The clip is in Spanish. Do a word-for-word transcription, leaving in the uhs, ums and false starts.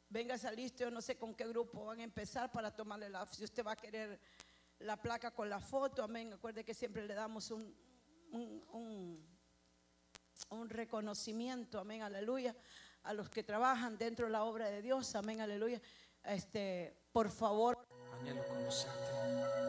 venga esa lista. Yo no sé con qué grupo van a empezar para tomarle la, si usted va a querer la placa con la foto, amén. Acuerde que siempre le damos un, un, un, un reconocimiento, amén, aleluya, a los que trabajan dentro de la obra de Dios, amén, aleluya. Este, por favor, anhelo conocerte.